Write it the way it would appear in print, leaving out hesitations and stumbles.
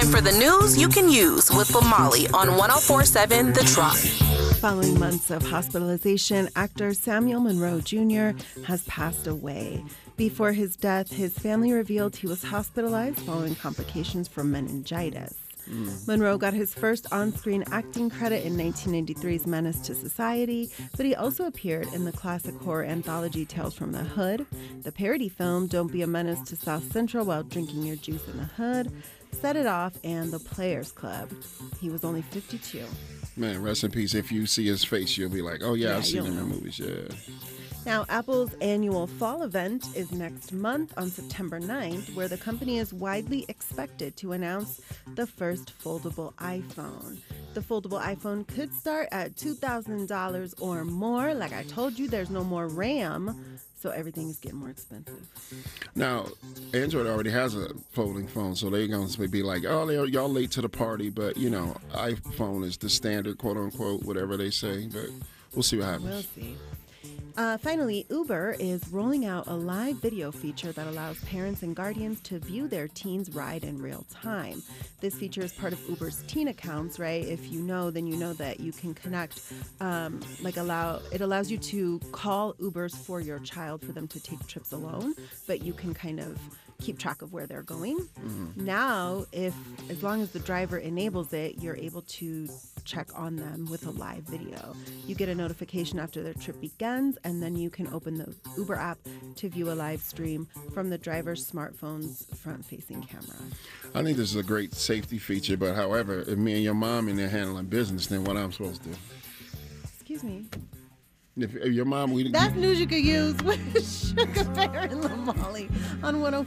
time for the news you can use with Lamali on 104.7 The Trop. Following months of hospitalization, actor Samuel Monroe Jr. has passed away. Before his death, his family revealed he was hospitalized following complications from meningitis. Monroe got his first on-screen acting credit in 1993's Menace to Society, but he also appeared in the classic horror anthology Tales from the Hood, the parody film Don't Be a Menace to South Central While Drinking Your Juice in the Hood, Set It Off, and The Players Club. He was only 52. Man, rest in peace. If you see his face, you'll be like, oh, yeah, I've seen him in movies, yeah. Now, Apple's annual fall event is next month on September 9th, where the company is widely expected to announce the first foldable iPhone. The foldable iPhone could start at $2,000 or more. Like I told you, there's no more RAM, so everything is getting more expensive. Now, Android already has a folding phone, so they're going to be like, oh, y'all late to the party, but, you know, iPhone is the standard, quote-unquote, whatever they say, but we'll see what happens. We'll see. Finally, Uber is rolling out a live video feature that allows parents and guardians to view their teen's ride in real time. This feature is part of Uber's teen accounts, right? If you know, then you know that you can connect, it allows you to call Ubers for your child for them to take trips alone, but you can kind of keep track of where they're going. Mm-hmm. Now, as long as the driver enables it, you're able to check on them with a live video. You get a notification after their trip begins, and then you can open the Uber app to view a live stream from the driver's smartphone's front-facing camera. I think this is a great safety feature, but however, if me and your mom in there handling business, then what I'm supposed to do? Excuse me? If your mom... That's news you could use with Sugar Bear and Lamali on 104.